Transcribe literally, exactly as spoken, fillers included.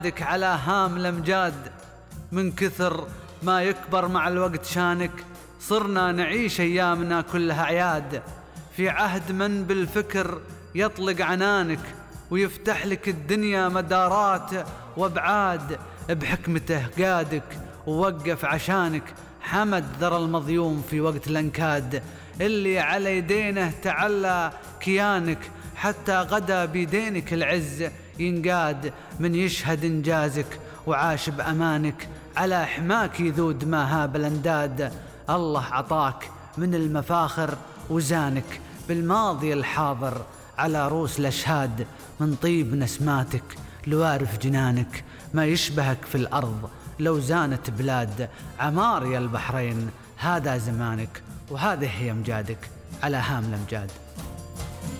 دك على هام الأمجاد، من كثر ما يكبر مع الوقت شانك، صرنا نعيش أيامنا كلها عياد، في عهد من بالفكر يطلق عنانك، ويفتح لك الدنيا مدارات وابعاد، بحكمته قادك ووقف عشانك، حمد ذرى المظيوم في وقت الانكاد، اللي على يدينه تعلى كيانك، حتى غدا بيدينك العز ينقاد، من يشهد انجازك وعاش بأمانك، على حماك يذود ما هاب الانداد. الله عطاك من المفاخر وزانك بالماضي الحاضر على رؤوس الأشهاد، من طيب نسماتك لوارف جنانك، ما يشبهك في الأرض لو زانت بلاد. عمار يا البحرين هذا زمانك، وهذه هي أمجادك على هام الأمجاد.